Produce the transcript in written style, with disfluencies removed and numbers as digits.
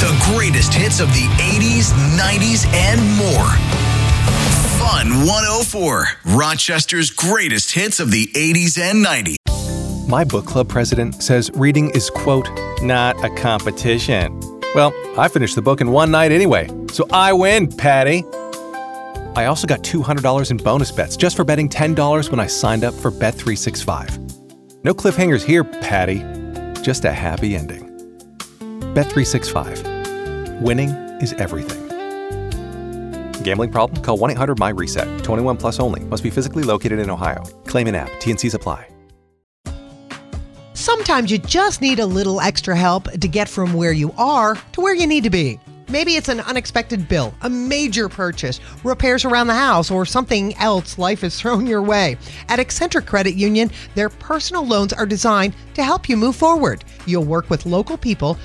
The greatest hits of the 80s, 90s, and more. Fun 104, Rochester's greatest hits of the 80s and 90s. My book club president says reading is, quote, not a competition. Well, I finished the book in one night anyway, so I win, Patty. I also got $200 in bonus bets just for betting $10 when I signed up for Bet365. No cliffhangers here, Patty. Just a happy ending. Bet365. Winning is everything. Gambling problem? Call 1-800-MY-RESET. 21 plus only. Must be physically located in Ohio. Claim in app. T&Cs apply. Sometimes you just need a little extra help to get from where you are to where you need to be. Maybe it's an unexpected bill, a major purchase, repairs around the house, or something else life has thrown your way. At Accentric Credit Union, their personal loans are designed to help you move forward. You'll work with local people